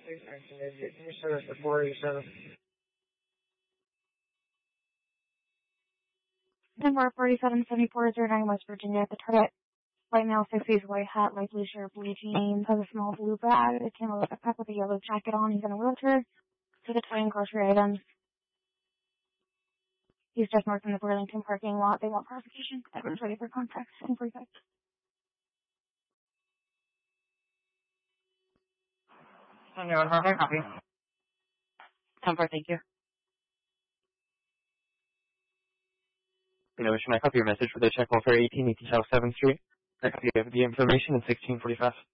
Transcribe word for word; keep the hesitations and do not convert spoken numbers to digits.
six nineteen eighty-eight. Can you send us to four eighty-seven? Number forty-seven seventy-four zero nine West Virginia at the target. White male, sixties, white hat, light blue shirt, blue jeans, has a small blue bag. It came with a backpack with a yellow jacket on. He's in a wheelchair. To the toy and grocery items. He's just north in the Burlington parking lot. They want clarification. Everyone's ready for contact. And prefect. Hang on, how can I help you? ten four, thank you. You know, should I copy your message for the check welfare eighteen eighty South seventh Street? I copy the information in sixteen forty-five.